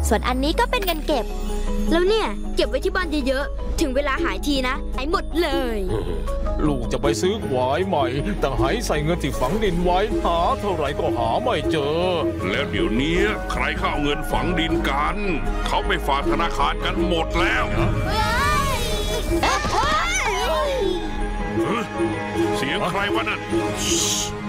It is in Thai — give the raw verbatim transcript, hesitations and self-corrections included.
ส่วนอันนี้ก็เป็นเงินเก็บแล้วเนี่ยเก็บไว้ที่บ้านเยอะๆถึงเวลาหายทีนะหายหมดเลยลูกจะไปซื้อขวายใหม่แต่หายใส่เงินที่ฝังดินไว้หาเท่าไหร่ก็หาไม่เจอแล้วเดี๋ยวนี้ใครเข้าเงินฝังดินกันเขาไปฝากธนาคารกันหมดแล้วเสียงใครวะนั่น